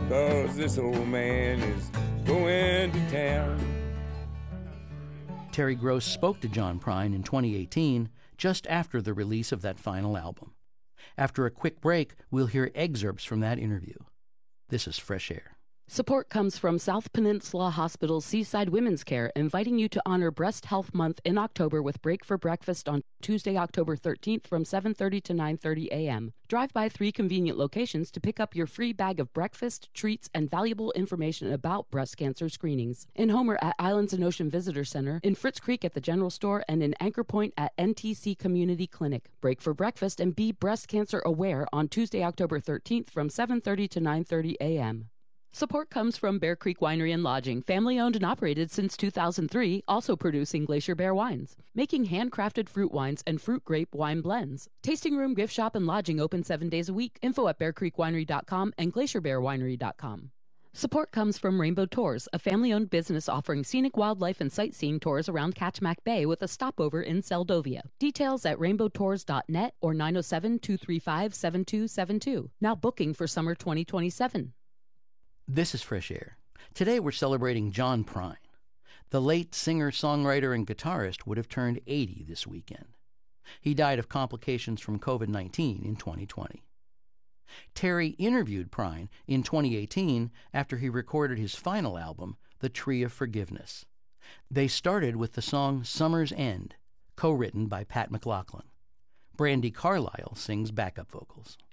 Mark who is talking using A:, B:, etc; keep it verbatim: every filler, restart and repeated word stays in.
A: 'cause this old man is going to town.
B: Terry Gross spoke to John Prine in twenty eighteen, just after the release of that final album. After a quick break, we'll hear excerpts from that interview. This is Fresh Air.
C: Support comes from South Peninsula Hospital's Seaside Women's Care, inviting you to honor Breast Health Month in October with Break for Breakfast on Tuesday, October thirteenth from seven thirty to nine thirty a.m. Drive by three convenient locations to pick up your free bag of breakfast, treats, and valuable information about breast cancer screenings. In Homer at Islands and Ocean Visitor Center, in Fritz Creek at the General Store, and in Anchor Point at N T C Community Clinic. Break for breakfast and be breast cancer aware on Tuesday, October thirteenth from seven thirty to nine thirty a.m. Support comes from Bear Creek Winery and Lodging, family-owned and operated since two thousand three, also producing Glacier Bear wines, making handcrafted fruit wines and fruit grape wine blends. Tasting room, gift shop, and lodging open seven days a week. Info at bear creek winery dot com and glacier bear winery dot com. Support comes from Rainbow Tours, a family-owned business offering scenic wildlife and sightseeing tours around Katchmack Bay with a stopover in Seldovia. Details at rainbow tours dot net or nine oh seven, two three five, seven two seven two. Now booking for summer twenty twenty-seven.
B: This is Fresh Air. Today we're celebrating John Prine. The late singer, songwriter, and guitarist would have turned eighty this weekend. He died of complications from covid nineteen in twenty twenty. Terry interviewed Prine in twenty eighteen after he recorded his final album, The Tree of Forgiveness. They started with the song Summer's End, co-written by Pat McLaughlin. Brandi Carlile sings backup vocals.